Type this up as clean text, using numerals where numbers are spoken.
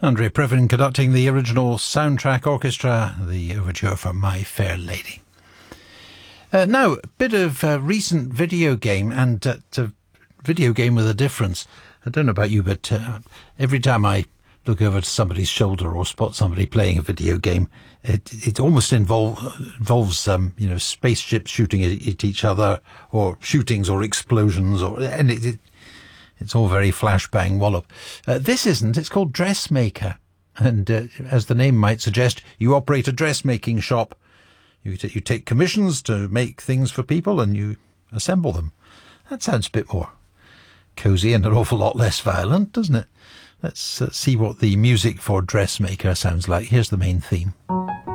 Andre Previn conducting the original soundtrack orchestra, the overture for My Fair Lady. Now, a bit of recent video game, and a video game with a difference. I don't know about you, but every time I look over to somebody's shoulder or spot somebody playing a video game, it almost involves spaceships shooting at each other, or shootings or explosions, and it's all very flashbang wallop. This isn't. It's called Dressmaker, and as the name might suggest, you operate a dressmaking shop. You take commissions to make things for people, and you assemble them. That sounds a bit more cosy and an awful lot less violent, doesn't it? Let's see what the music for Dressmaker sounds like. Here's the main theme.